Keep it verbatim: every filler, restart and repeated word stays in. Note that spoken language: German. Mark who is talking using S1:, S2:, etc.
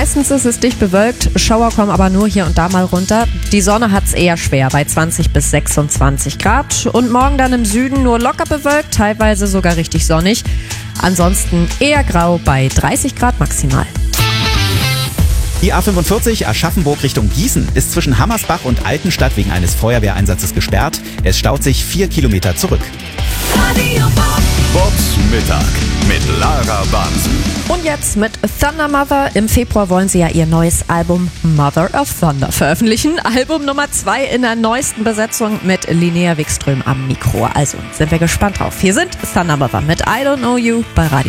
S1: Meistens ist es dicht bewölkt, Schauer kommen aber nur hier und da mal runter. Die Sonne hat's eher schwer bei zwanzig bis sechsundzwanzig Grad. Und morgen dann im Süden nur locker bewölkt, teilweise sogar richtig sonnig. Ansonsten eher grau bei dreißig Grad maximal.
S2: Die A fünfundvierzig Aschaffenburg Richtung Gießen ist zwischen Hammersbach und Altenstadt wegen eines Feuerwehreinsatzes gesperrt. Es staut sich vier Kilometer zurück.
S3: Bobs Mittag mit Lara Bansen.
S1: Und jetzt mit Thunder Mother. Im Februar wollen sie ja ihr neues Album Mother of Thunder veröffentlichen. Album Nummer zwei in der neuesten Besetzung mit Linnea Wikström am Mikro. Also sind wir gespannt drauf. Hier sind Thunder Mother mit I Don't Know You bei Radio.